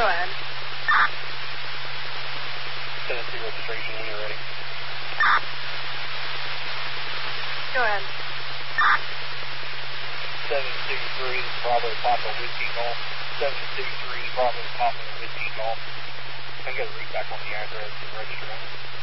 ahead. Tennessee registration when you're ready. Go ahead. 723 Bravo Papa Whiskey Golf. 723 Bravo Papa Whiskey Golf. I got to read back on the address and register one.